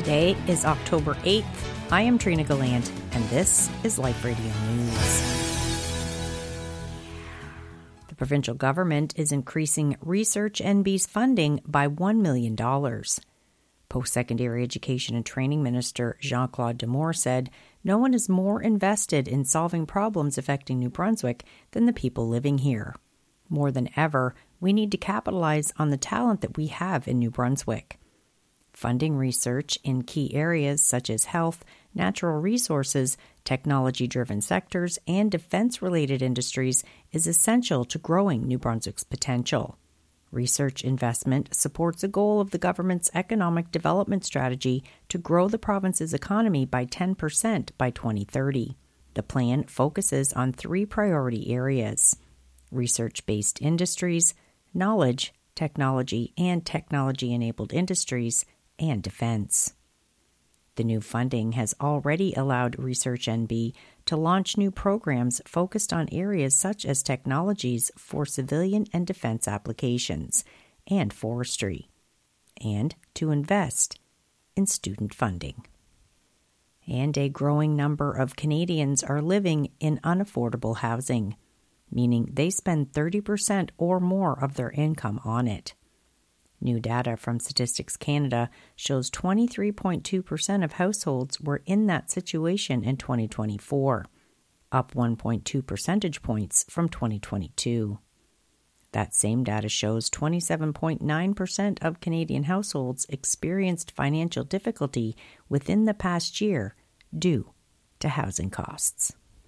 Today is October 8th. I am Trina Gallant, and this is Life Radio News. The provincial government is increasing Research NB's funding by $1 million. Post-secondary education and training minister Jean-Claude Demore said no one is more invested in solving problems affecting New Brunswick than the people living here. More than ever, we need to capitalize on the talent that we have in New Brunswick. Funding research in key areas such as health, natural resources, technology-driven sectors, and defense-related industries is essential to growing New Brunswick's potential. Research investment supports a goal of the government's economic development strategy to grow the province's economy by 10% by 2030. The plan focuses on 3 priority areas: research-based industries, knowledge, technology, and technology-enabled industries, and defense. The new funding has already allowed Research NB to launch new programs focused on areas such as technologies for civilian and defense applications and forestry, and to invest in student funding. And a growing number of Canadians are living in unaffordable housing, meaning they spend 30% or more of their income on it. New data from Statistics Canada shows 23.2% of households were in that situation in 2024, up 1.2 percentage points from 2022. That same data shows 27.9% of Canadian households experienced financial difficulty within the past year due to housing costs.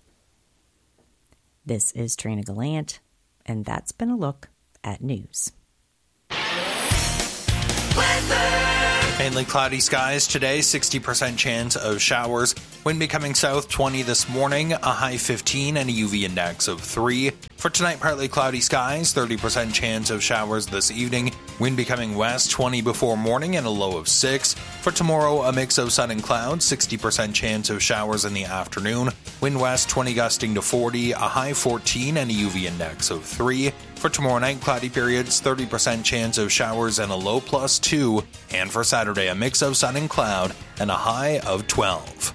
This is Trina Gallant, and that's been a look at news. Mainly cloudy skies today, 60% chance of showers. Wind becoming south 20 this morning, a high 15 and a UV index of 3. For tonight, partly cloudy skies, 30% chance of showers this evening. Wind becoming west 20 before morning and a low of 6. For tomorrow, a mix of sun and clouds, 60% chance of showers in the afternoon. Wind west 20 gusting to 40, a high 14 and a UV index of 3. For tomorrow night, cloudy periods, 30% chance of showers and a low plus 2. And for Saturday, a mix of sun and cloud and a high of 12.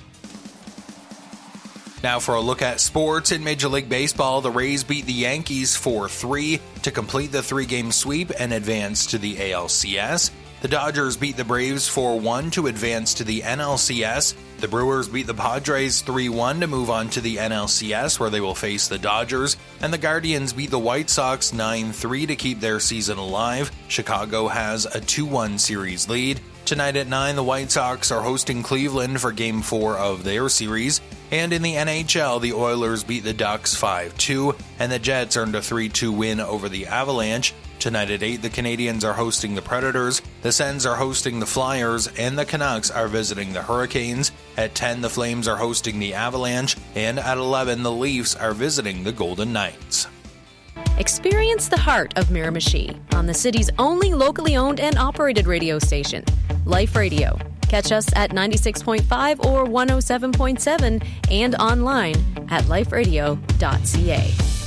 Now for a look at sports. In Major League Baseball, the Rays beat the Yankees 4-3 to complete the 3-game sweep and advance to the ALCS. The Dodgers beat the Braves 4-1 to advance to the NLCS. The Brewers beat the Padres 3-1 to move on to the NLCS, where they will face the Dodgers. And the Guardians beat the White Sox 9-3 to keep their season alive. Chicago has a 2-1 series lead. Tonight at 9, the White Sox are hosting Cleveland for Game 4 of their series. And in the NHL, the Oilers beat the Ducks 5-2, and the Jets earned a 3-2 win over the Avalanche. Tonight at 8, the Canadiens are hosting the Predators, the Sens are hosting the Flyers, and the Canucks are visiting the Hurricanes. At 10, the Flames are hosting the Avalanche, and at 11, the Leafs are visiting the Golden Knights. Experience the heart of Miramichi on the city's only locally owned and operated radio station, Life Radio. Catch us at 96.5 or 107.7 and online at liferadio.ca.